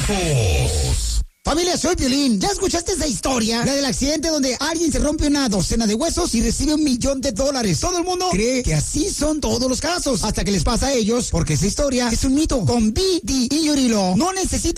relajos. Familia, soy Piolín. ¿Ya escuchaste esa historia? La del accidente donde alguien se rompe una docena de huesos y recibe $1 millón. Todo el mundo cree que así son todos los casos, hasta que les pasa a ellos, porque esa historia es un mito. Con BD Injury Law no necesitas